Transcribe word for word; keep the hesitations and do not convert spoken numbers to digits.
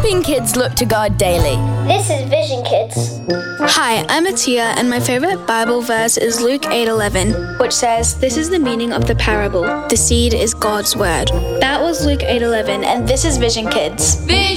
helping kids look to God daily. This is Vision Kids. Hi, I'm Atia, and my favorite Bible verse is Luke eight eleven, which says, "This is the meaning of the parable. The seed is God's word." That was Luke eight eleven, and this is Vision Kids. Vision!